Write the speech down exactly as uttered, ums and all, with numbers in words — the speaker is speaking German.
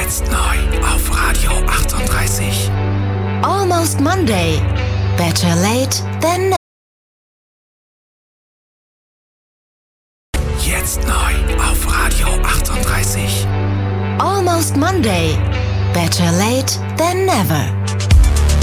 Jetzt neu auf Radio achtunddreißig. Almost Monday. Better late than never. Jetzt neu auf Radio achtunddreißig. Almost Monday. Better late than never.